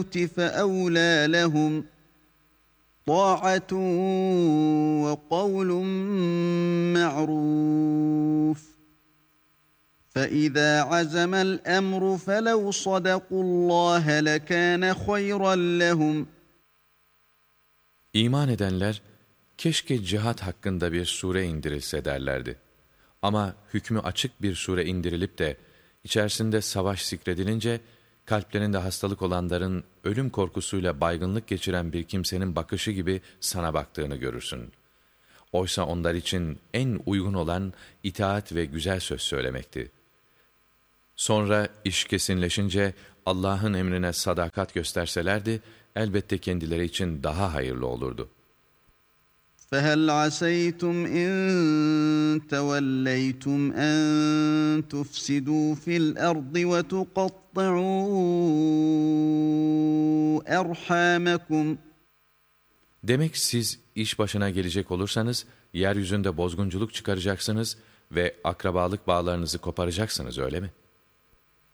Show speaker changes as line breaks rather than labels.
فأولى لهم طاعة وقول معروف فإذا عزم الأمر فلو صدقوا الله لكان خيرا لهم.
İman edenler, keşke cihat hakkında bir sure indirilse derlerdi. Ama hükmü açık bir sure indirilip de, içerisinde savaş zikredilince, kalplerinde hastalık olanların ölüm korkusuyla baygınlık geçiren bir kimsenin bakışı gibi sana baktığını görürsün. Oysa onlar için en uygun olan itaat ve güzel söz söylemekti. Sonra iş kesinleşince Allah'ın emrine sadakat gösterselerdi, elbette kendileri için daha hayırlı olurdu.
فَهَلْ عَسَيْتُمْ إِن تَوَلَّيْتُمْ أَن تُفْسِدُوا فِي الْأَرْضِ وَتُقَطِّعُوا أَرْحَامَكُمْ.
Demek siz iş başına gelecek olursanız, yeryüzünde bozgunculuk çıkaracaksınız ve akrabalık bağlarınızı koparacaksınız, öyle mi?